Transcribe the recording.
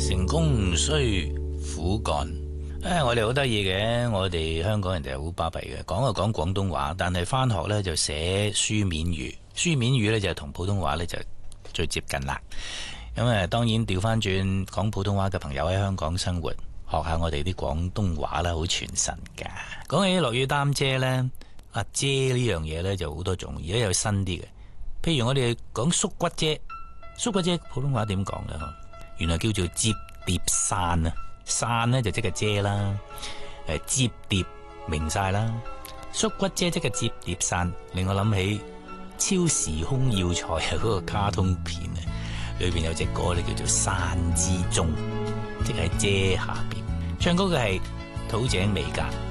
成功需苦幹。我哋好得意嘅，我哋香港人就係好巴閉嘅，講就講廣東話，但係翻學呢就寫書面語，書面語呢就同普通話呢就最接近啦。咁當然調翻轉講普通話嘅朋友喺香港生活，學下我哋啲廣東話啦，好傳神噶。講起落雨擔遮呢，阿遮呢樣嘢呢就好多種，而家有新啲嘅，譬如我哋講縮骨遮，縮骨遮普通話點講呢？原來叫做摺疊傘啊，傘呢就即係遮啦，摺疊明晒啦，縮骨遮即係摺疊傘，令我諗起超時空要塞啊嗰個卡通片啊，裏邊有隻歌咧叫做傘之中，即係遮下邊，唱歌嘅係土井美嘉。